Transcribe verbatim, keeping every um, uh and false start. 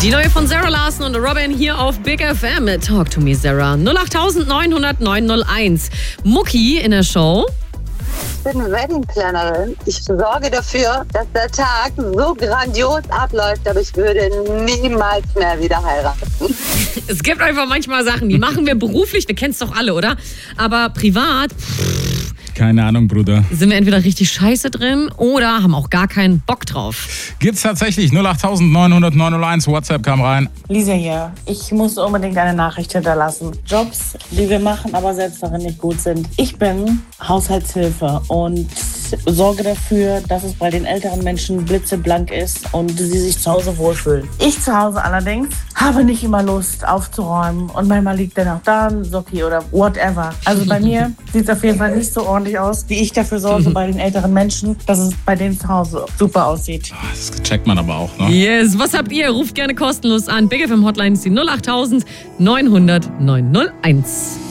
Die neue von Sarah Larson und Robin hier auf Big F M. Talk to me, Sarah. null acht neun null null neun null eins. Mucki in der Show. Ich bin Wedding-Plannerin. Ich sorge dafür, dass der Tag so grandios abläuft, aber ich würde niemals mehr wieder heiraten. Es gibt einfach manchmal Sachen, die machen wir beruflich, wir kennen es doch alle, oder? Aber privat... Pff, keine Ahnung, Bruder. Sind wir entweder richtig scheiße drin oder haben auch gar keinen Bock drauf. Gibt's tatsächlich. null acht neun null null neun null eins. WhatsApp kam rein. Lisa hier. Ich muss unbedingt eine Nachricht hinterlassen. Jobs, die wir machen, aber selbst darin nicht gut sind. Ich bin Haushaltshilfe und sorge dafür, dass es bei den älteren Menschen blitzeblank ist und sie sich zu Hause wohlfühlen. Ich zu Hause allerdings habe nicht immer Lust aufzuräumen und manchmal liegt dann auch da ein Socki oder whatever. Also bei mir sieht es auf jeden Fall nicht so ordentlich aus, wie ich dafür sorge bei den älteren Menschen, dass es bei denen zu Hause super aussieht. Das checkt man aber auch, ne? Yes, was habt ihr? Ruft gerne kostenlos an. Big F M Hotline ist die null acht neun null null neun null eins.